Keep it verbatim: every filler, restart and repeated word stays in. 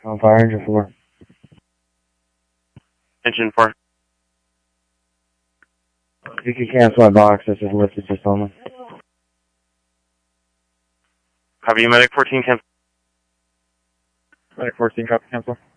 On fire engine four. Engine four. You can cancel my box, this is listed just only. Copy, medic fourteen, cancel. Medic fourteen, copy, cancel.